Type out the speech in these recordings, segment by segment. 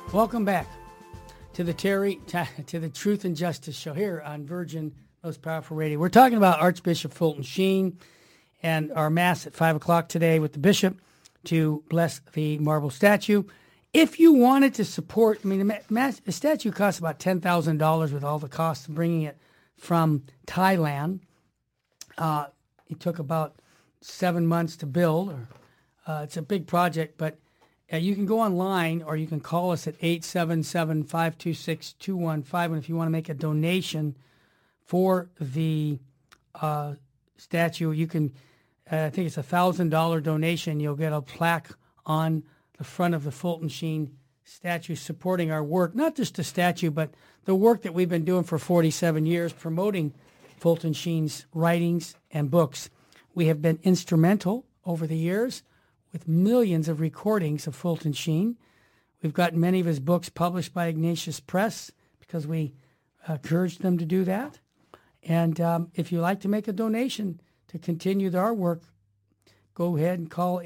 Welcome back to the to the Truth and Justice Show here on Virgin Most Powerful Radio. We're talking about Archbishop Fulton Sheen and our Mass at 5 o'clock today with the Bishop to bless the marble statue. If you wanted to support, the statue costs about $10,000 with all the costs of bringing it from Thailand. It took about 7 months to build. It's a big project, but you can go online or you can call us at 877-526-2151 if you want to make a donation for the statue. You can, I think it's $1,000 donation. You'll get a plaque on the front of the Fulton Sheen statue supporting our work, not just the statue, but the work that we've been doing for 47 years, promoting Fulton Sheen's writings and books. We have been instrumental over the years with millions of recordings of Fulton Sheen. We've gotten many of his books published by Ignatius Press because we encouraged them to do that. And if you'd like to make a donation to continue our work, go ahead and call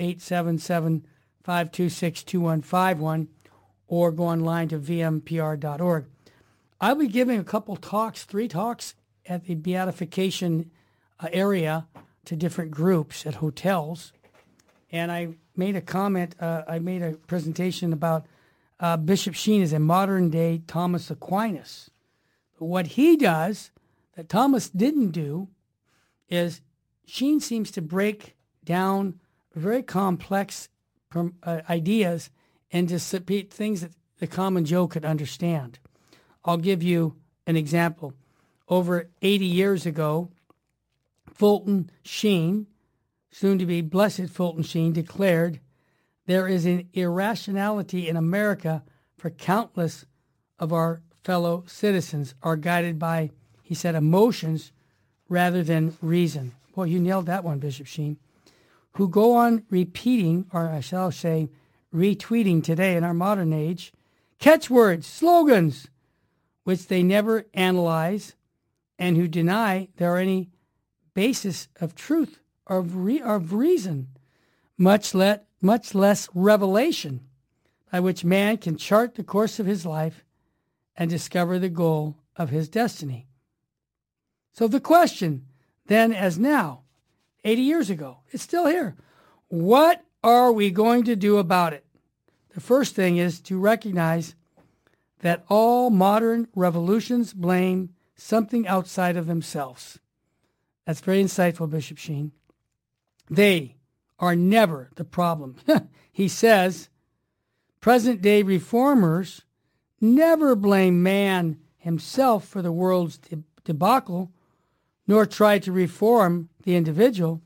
877-526-2151 or go online to vmpr.org. I'll be giving a couple talks, 3 talks at the beatification area to different groups at hotels. And I made a comment, I made a presentation about Bishop Sheen is a modern-day Thomas Aquinas. But what he does that Thomas didn't do is Sheen seems to break down very complex ideas into things that the common Joe could understand. I'll give you an example. Over 80 years ago, Fulton Sheen, soon to be Blessed Fulton Sheen, declared, "There is an irrationality in America for countless of our fellow citizens are guided by," he said, "emotions rather than reason." Boy, you nailed that one, Bishop Sheen. "Who go on repeating, or I shall say retweeting today in our modern age, catchwords, slogans, which they never analyze, and who deny there are any basis of truth of reason, much less revelation, by which man can chart the course of his life and discover the goal of his destiny." So the question, then as now, 80 years ago, it's still here. What are we going to do about it? The first thing is to recognize that all modern revolutions blame something outside of themselves. That's very insightful, Bishop Sheen. They are never the problem. He says, present-day reformers never blame man himself for the world's debacle, nor try to reform the individual,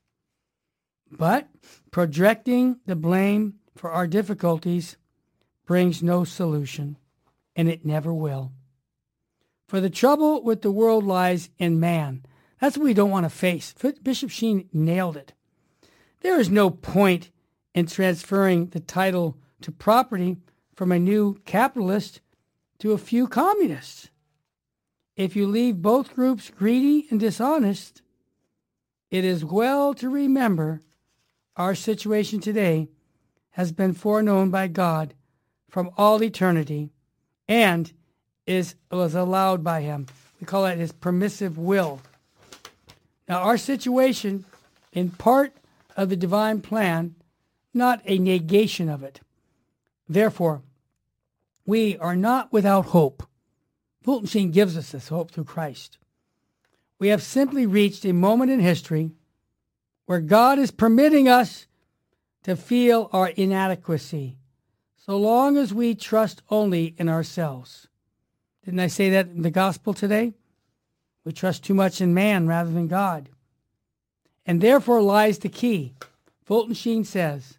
but projecting the blame for our difficulties brings no solution, and it never will. For the trouble with the world lies in man. That's what we don't want to face. Bishop Sheen nailed it. There is no point in transferring the title to property from a new capitalist to a few communists. If you leave both groups greedy and dishonest, it is well to remember our situation today has been foreknown by God from all eternity and was allowed by him. We call it his permissive will. Now, our situation, in part of the divine plan, not a negation of it. Therefore, we are not without hope. Fulton Sheen gives us this hope through Christ. We have simply reached a moment in history where God is permitting us to feel our inadequacy, so long as we trust only in ourselves. Didn't I say that in the gospel today? We trust too much in man rather than God. And therefore lies the key. Fulton Sheen says,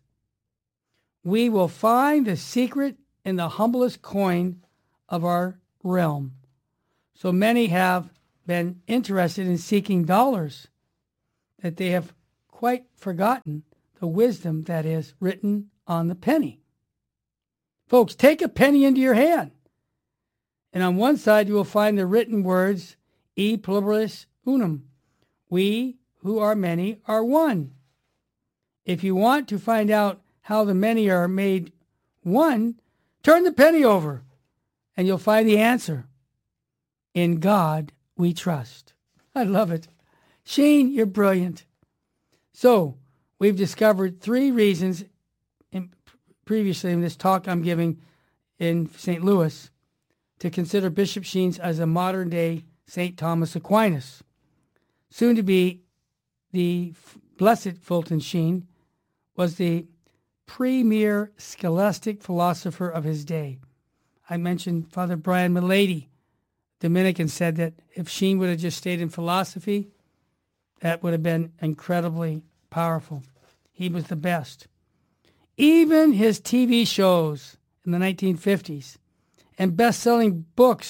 we will find the secret in the humblest coin of our realm. So many have been interested in seeking dollars that they have quite forgotten the wisdom that is written on the penny. Folks, take a penny into your hand. And on one side, you will find the written words, E pluribus unum. We who are many are one. If you want to find out how the many are made one, Turn the penny over, and you'll find the answer. In God we trust. I love it. Sheen, you're brilliant. So, we've discovered 3 reasons previously in this talk I'm giving in St. Louis to consider Bishop Sheen as a modern-day St. Thomas Aquinas. Soon to be the Blessed Fulton Sheen was the premier scholastic philosopher of his day. I mentioned Father Brian Milady, Dominican, said that if Sheen would have just stayed in philosophy, that would have been incredibly powerful. He was the best. Even his TV shows in the 1950s and best-selling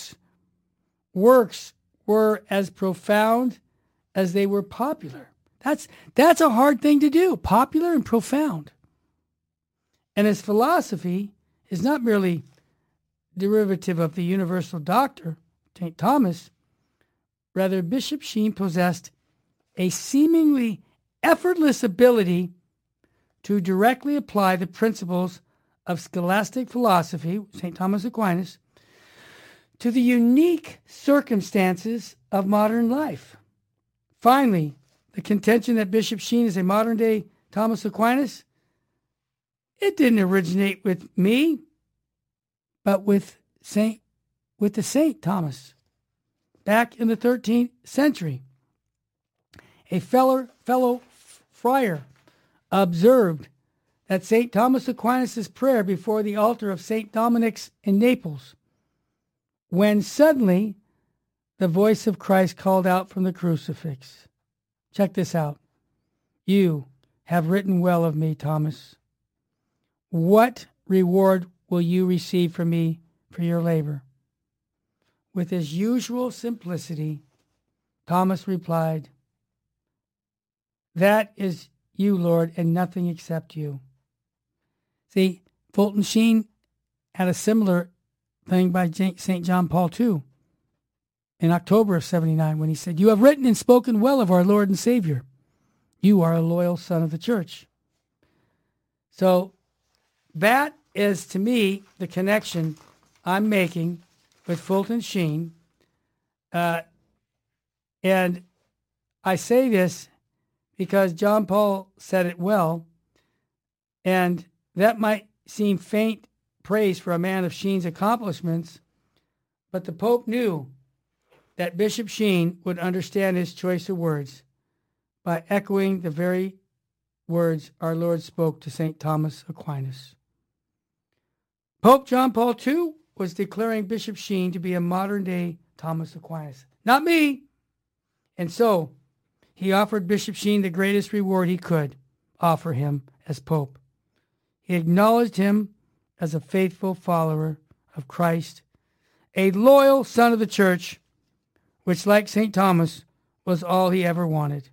works were as profound as they were popular. That's a hard thing to do, popular and profound. And his philosophy is not merely derivative of the universal doctor, St. Thomas. Rather, Bishop Sheen possessed a seemingly effortless ability to directly apply the principles of scholastic philosophy, St. Thomas Aquinas, to the unique circumstances of modern life. Finally, the contention that Bishop Sheen is a modern-day Thomas Aquinas, it didn't originate with me, but with the Saint Thomas. Back in the 13th century, a fellow friar observed that St. Thomas Aquinas' prayer before the altar of St. Dominic's in Naples, when suddenly the voice of Christ called out from the crucifix. Check this out. You have written well of me, Thomas. What reward will you receive from me for your labor? With his usual simplicity, Thomas replied, that is you, Lord, and nothing except you. See, Fulton Sheen had a similar thing by St. John Paul II in October of 79 when he said, you have written and spoken well of our Lord and Savior. You are a loyal son of the church. So that is, to me, the connection I'm making with Fulton Sheen. And I say this because John Paul said it well, and that might seem faint praise for a man of Sheen's accomplishments, but the Pope knew that Bishop Sheen would understand his choice of words by echoing the very words our Lord spoke to St. Thomas Aquinas. Pope John Paul II was declaring Bishop Sheen to be a modern-day Thomas Aquinas. Not me. And so he offered Bishop Sheen the greatest reward he could offer him as Pope. He acknowledged him as a faithful follower of Christ, a loyal son of the church, which, like St. Thomas, was all he ever wanted.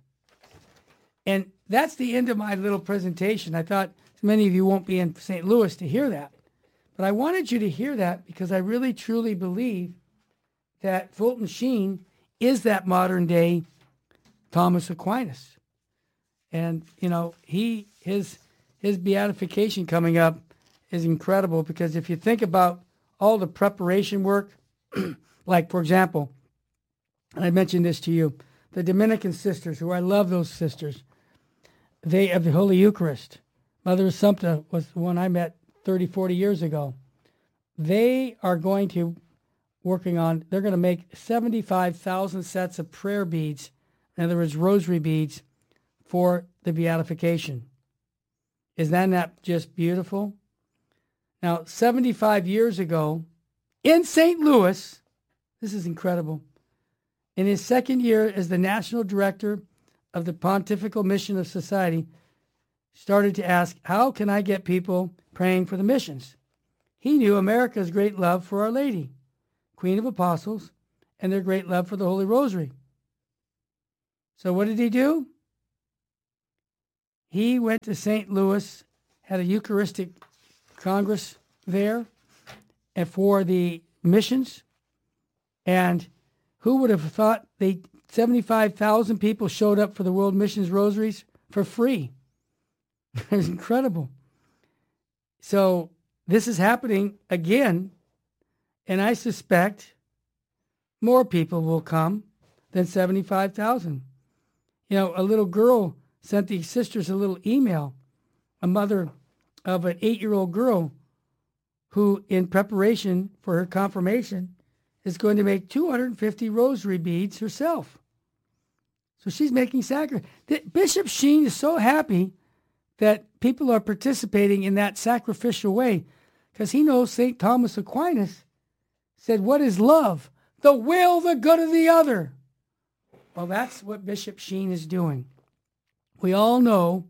And that's the end of my little presentation. I thought many of you won't be in St. Louis to hear that. But I wanted you to hear that because I really, truly believe that Fulton Sheen is that modern-day Thomas Aquinas. And, you know, his beatification coming up is incredible because if you think about all the preparation work, like, for example, and I mentioned this to you, the Dominican sisters, who I love those sisters, they have the Holy Eucharist. Mother Assumpta was the one I met 30, 40 years ago. They are going to they're going to make 75,000 sets of prayer beads, in other words, rosary beads, for the beatification. Is that not just beautiful? Now, 75 years ago, in St. Louis, this is incredible, in his second year as the national director of the Pontifical Mission of Society, started to ask, how can I get people praying for the missions? He knew America's great love for Our Lady, Queen of Apostles, and their great love for the Holy Rosary. So what did he do? He went to St. Louis, had a Eucharistic Congress there and for the missions, and who would have thought 75,000 people showed up for the World Missions Rosaries for free? It was incredible. So this is happening again, and I suspect more people will come than 75,000. You know, a little girl sent the sisters a little email, a mother of an 8-year-old girl who, in preparation for her confirmation, is going to make 250 rosary beads herself. So she's making sacrifice. Bishop Sheen is so happy that people are participating in that sacrificial way because he knows St. Thomas Aquinas said, what is love? The will, the good of the other. Well, that's what Bishop Sheen is doing. We all know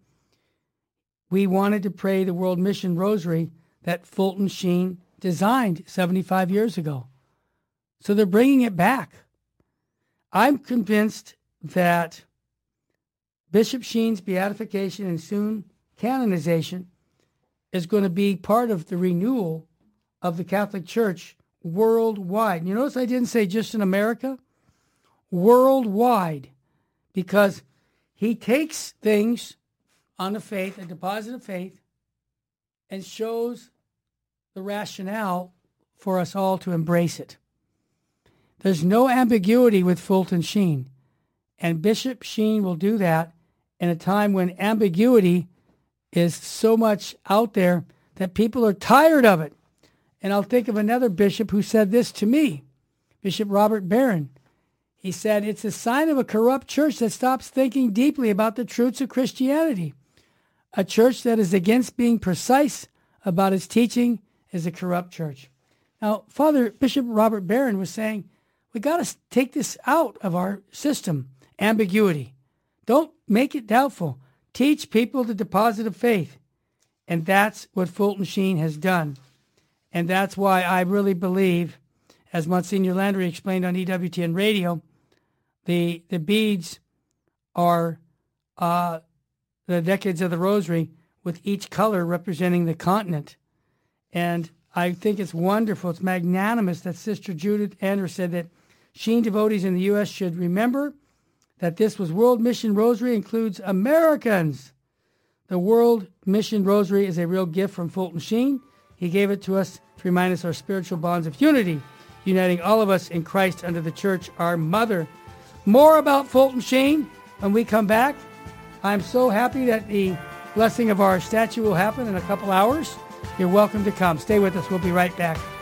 we wanted to pray the World Mission Rosary that Fulton Sheen designed 75 years ago. So they're bringing it back. I'm convinced that Bishop Sheen's beatification and soon canonization is going to be part of the renewal of the Catholic Church worldwide. You notice I didn't say just in America? Worldwide. Because he takes things on the faith, a deposit of faith, and shows the rationale for us all to embrace it. There's no ambiguity with Fulton Sheen, and Bishop Sheen will do that in a time when ambiguity is so much out there that people are tired of it. And I'll think of another bishop who said this to me, Bishop Robert Barron. He said, it's a sign of a corrupt church that stops thinking deeply about the truths of Christianity. A church that is against being precise about its teaching is a corrupt church. Now, Bishop Robert Barron was saying, we got to take this out of our system, ambiguity. Don't make it doubtful. Teach people the deposit of faith. And that's what Fulton Sheen has done. And that's why I really believe, as Monsignor Landry explained on EWTN Radio, the beads are the decades of the rosary with each color representing the continent. And I think it's wonderful. It's magnanimous that Sister Judith Andrews said that Sheen devotees in the U.S. should remember that this was World Mission Rosary includes Americans. The World Mission Rosary is a real gift from Fulton Sheen. He gave it to us to remind us our spiritual bonds of unity, uniting all of us in Christ under the Church, our mother. More about Fulton Sheen when we come back. I'm so happy that the blessing of our statue will happen in a couple hours. You're welcome to come. Stay with us. We'll be right back.